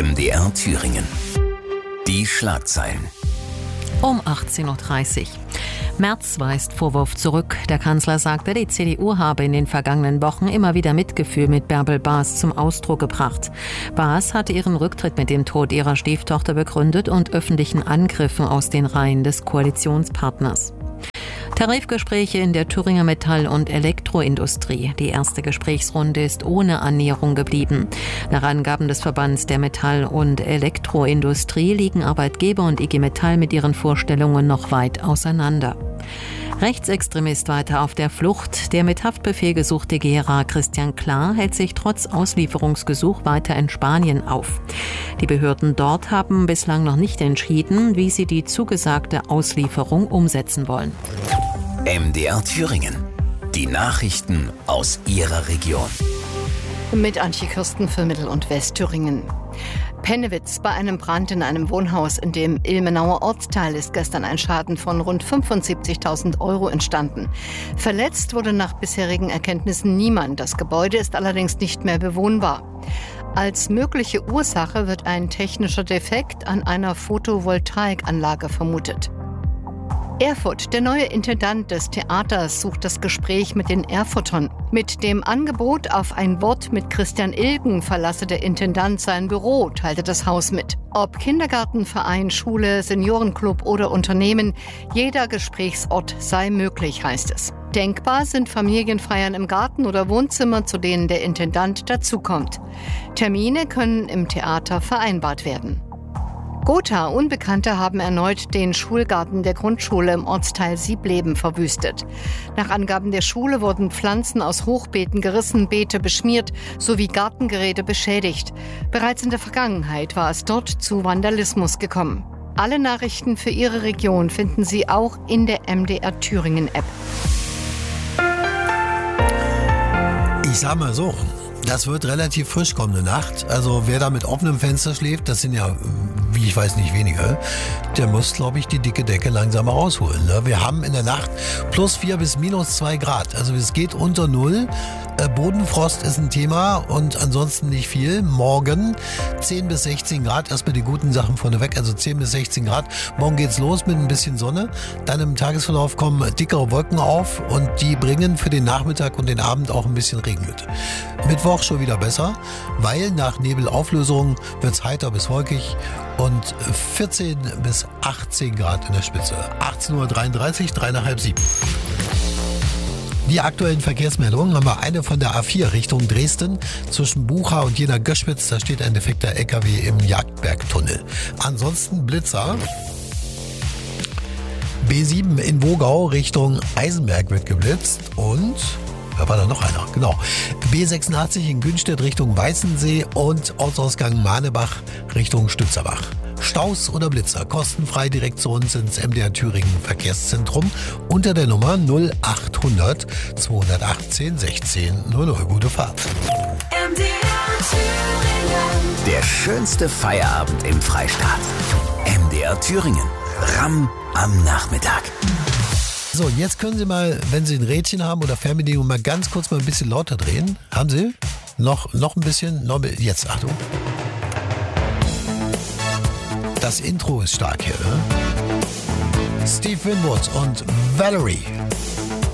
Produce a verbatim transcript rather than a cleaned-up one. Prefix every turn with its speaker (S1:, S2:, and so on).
S1: M D R Thüringen. Die Schlagzeilen.
S2: Um achtzehn Uhr dreißig. Merz weist Vorwurf zurück. Der Kanzler sagte, die C D U habe in den vergangenen Wochen immer wieder Mitgefühl mit Bärbel Baas zum Ausdruck gebracht. Baas hatte ihren Rücktritt mit dem Tod ihrer Stieftochter begründet und öffentlichen Angriffen aus den Reihen des Koalitionspartners. Tarifgespräche in der Thüringer Metall- und Elektroindustrie. Die erste Gesprächsrunde ist ohne Annäherung geblieben. Nach Angaben des Verbands der Metall- und Elektroindustrie liegen Arbeitgeber und I G Metall mit ihren Vorstellungen noch weit auseinander. Rechtsextremist weiter auf der Flucht. Der mit Haftbefehl gesuchte Gera Christian Klar hält sich trotz Auslieferungsgesuch weiter in Spanien auf. Die Behörden dort haben bislang noch nicht entschieden, wie sie die zugesagte Auslieferung umsetzen wollen.
S1: M D R Thüringen. Die Nachrichten aus Ihrer Region.
S3: Mit Antje Kürsten für Mittel- und Westthüringen. Pennewitz. Bei einem Brand in einem Wohnhaus in dem Ilmenauer Ortsteil ist gestern ein Schaden von rund fünfundsiebzigtausend Euro entstanden. Verletzt wurde nach bisherigen Erkenntnissen niemand. Das Gebäude ist allerdings nicht mehr bewohnbar. Als mögliche Ursache wird ein technischer Defekt an einer Photovoltaikanlage vermutet. Erfurt. Der neue Intendant des Theaters sucht das Gespräch mit den Erfurtern. Mit dem Angebot auf ein Wort mit Christian Ilgen verlasse der Intendant sein Büro, teilte das Haus mit. Ob Kindergarten, Verein, Schule, Seniorenclub oder Unternehmen, jeder Gesprächsort sei möglich, heißt es. Denkbar sind Familienfeiern im Garten oder Wohnzimmer, zu denen der Intendant dazukommt. Termine können im Theater vereinbart werden. Gotha. Unbekannte haben erneut den Schulgarten der Grundschule im Ortsteil Siebleben verwüstet. Nach Angaben der Schule wurden Pflanzen aus Hochbeeten gerissen, Beete beschmiert sowie Gartengeräte beschädigt. Bereits in der Vergangenheit war es dort zu Vandalismus gekommen. Alle Nachrichten für Ihre Region finden Sie auch in der M D R Thüringen App.
S4: Ich sag mal so, das wird relativ frisch kommende Nacht. Also wer da mit offenem Fenster schläft, das sind ja, wie ich weiß nicht, wenige, der muss, glaube ich, die dicke Decke langsam mal rausholen. Ne? Wir haben in der Nacht plus vier bis minus zwei Grad. Also es geht unter null. Äh, Bodenfrost ist ein Thema und ansonsten nicht viel. Morgen zehn bis sechzehn Grad. Erstmal die guten Sachen vorneweg. Also zehn bis sechzehn Grad. Morgen geht's los mit ein bisschen Sonne. Dann im Tagesverlauf kommen dickere Wolken auf und die bringen für den Nachmittag und den Abend auch ein bisschen Regen mit. Mittwoch schon wieder besser, weil nach Nebelauflösung wird's heiter bis wolkig und vierzehn bis achtzehn Grad in der Spitze. achtzehn Uhr dreiunddreißig, drei nach halb sieben. Die aktuellen Verkehrsmeldungen haben wir eine von der A vier Richtung Dresden zwischen Bucha und Jena-Göschwitz. Da steht ein defekter L K W im Jagdbergtunnel. Ansonsten Blitzer. B sieben in Wogau Richtung Eisenberg wird geblitzt und da war da noch einer, genau. B sechsundachtzig in Günstedt Richtung Weißensee und Ortsausgang Mahnebach Richtung Stützerbach. Staus oder Blitzer kostenfrei direkt zu uns ins M D R Thüringen Verkehrszentrum unter der Nummer null achthundert zweihundertachtzehn sechzehn null null. Gute Fahrt.
S1: M D R Thüringen. Der schönste Feierabend im Freistaat. M D R Thüringen. Ramm am Nachmittag.
S4: So, jetzt können Sie mal, wenn Sie ein Rädchen haben oder Fernbedienung, mal ganz kurz mal ein bisschen lauter drehen. Haben Sie? Noch, noch ein bisschen? Noch, jetzt, Achtung. Das Intro ist stark hier, ne? Steve Winwood und Valerie.